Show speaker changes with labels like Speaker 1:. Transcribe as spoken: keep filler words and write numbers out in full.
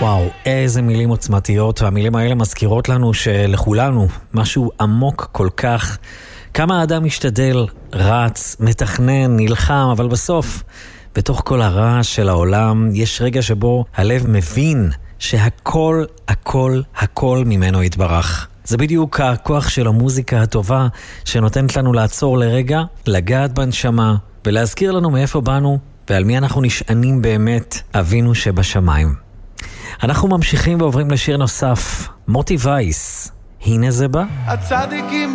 Speaker 1: וואו, איזה מילים עוצמתיות, והמילים האלה מזכירות לנו שלכולנו משהו עמוק כל כך. כמה האדם משתדל, רץ, מתכנן, נלחם, אבל בסוף, בתוך כל הרעש של העולם, יש רגע שבו הלב מבין שהכל, הכל, הכל ממנו יתברך. זה בדיוק הכוח של המוזיקה הטובה שנותנת לנו לעצור לרגע, לגעת בנשמה ולהזכיר לנו מאיפה באנו ועל מי אנחנו נשענים באמת, אבינו שבשמיים. אנחנו ממשיכים ועוברים לשיר נוסף, מוטי וייס, הנה זה בא.
Speaker 2: הצדיקים